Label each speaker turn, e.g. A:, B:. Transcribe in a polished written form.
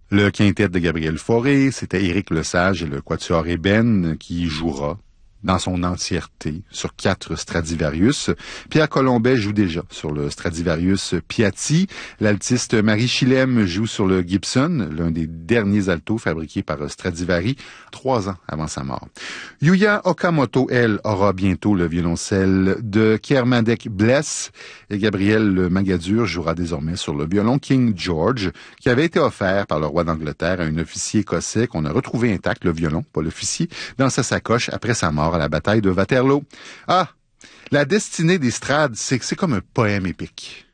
A: Le quintet de Gabriel Fauré, c'était Éric Lesage et le quatuor Ébène qui jouera dans son entièreté sur 4 Stradivarius. Pierre Colombet joue déjà sur le Stradivarius Piatti. L'altiste Marie Chilem joue sur le Gibson, l'un des derniers altos fabriqués par Stradivari 3 ans avant sa mort. Yuya Okamoto, elle, aura bientôt le violoncelle de Kermadec Bless et Gabriel Magadur jouera désormais sur le violon King George qui avait été offert par le roi d'Angleterre à un officier écossais qu'on a retrouvé intact, le violon, pas l'officier, dans sa sacoche après sa mort à la bataille de Waterloo. Ah, la destinée des Strades, c'est comme un poème épique.